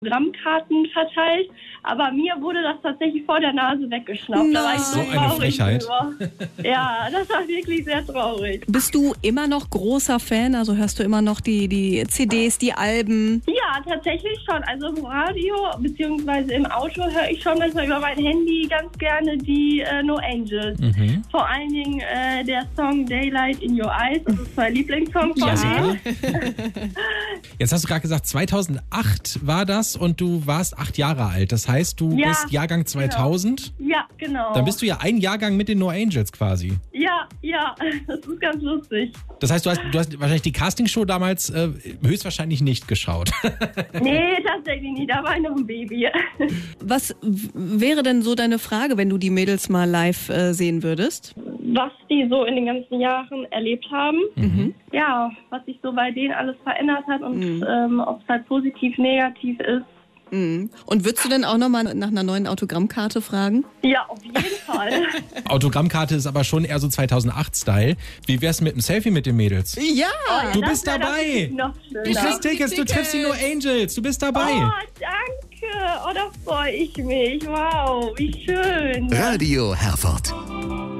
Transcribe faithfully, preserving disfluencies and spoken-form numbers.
Autogrammkarten verteilt, aber mir wurde das tatsächlich vor der Nase weggeschnappt. Nein. Da war ich so, So eine Frechheit. drüber. Ja, das war wirklich sehr traurig. Bist du immer noch großer Fan? Also hörst du immer noch die, die C Ds, die Alben? Ja, tatsächlich schon. Also im Radio bzw. im Auto höre ich schon manchmal über mein Handy ganz gerne die äh, No Angels. Mhm. Vor allen Dingen äh, der Song Daylight in Your Eyes. Das ist mein Lieblingssong von Ja. denen. Jetzt hast du gerade gesagt, zweitausendacht war das und du warst acht Jahre alt. Das heißt, du Ja, bist Jahrgang zweitausend. Ja, genau. Dann bist du ja ein Jahrgang mit den No Angels quasi. Ja, ja, das ist ganz lustig. Das heißt, du hast, du hast wahrscheinlich die Castingshow damals äh, höchstwahrscheinlich nicht geschaut. Nee, tatsächlich nicht. Da war ich noch ein Baby. Was w- wäre denn so deine Frage, wenn du die Mädels mal live äh, sehen würdest? Was die so in den ganzen Jahren erlebt haben. Mhm. Ja, was sich so bei denen alles verändert hat und Mhm. ähm, ob es halt positiv, negativ ist. Mhm. Und würdest du denn auch nochmal nach einer neuen Autogrammkarte fragen? Ja, auf jeden Fall. Autogrammkarte ist aber schon eher so zweitausendacht-Style. Wie wär's mit einem Selfie mit den Mädels? Ja! Ja, Du das bist wär dabei. natürlich Noch schöner. Du kriegst Tickets, du triffst die No Angels, du bist dabei. Oh, danke. Oh, da freue ich mich. Wow, wie schön. Radio Herford.